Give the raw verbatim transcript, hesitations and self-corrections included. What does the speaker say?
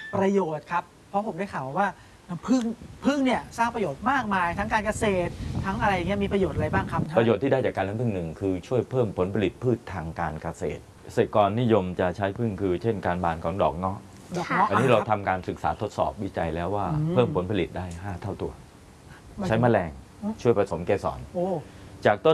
ประโยชน์ครับเพราะผมได้ข่าวว่าน้ำผึ้งผึ้งเนี่ยสร้างประโยชน์มากมายทั้งการเกษตรทั้งอะไรเงี้ยมีประโยชน์อะไรบ้างครับประโยชน์ที่ได้จากการเลี้ยงผึ้งหนึ่งคือช่วยเพิ่มผลผลิตพืชทางการเกษตรเกษตรกรนิยมจะใช้ผึ้งคือเช่นการบานของดอกเงาะดอกเงาะอันนี้เราทำการศึกษาทดสอบวิจัยแล้วว่าเพิ่มผลผลิตได้ห้าเท่าตัวใช้แมลงช่วยผสมเกสรจากต้น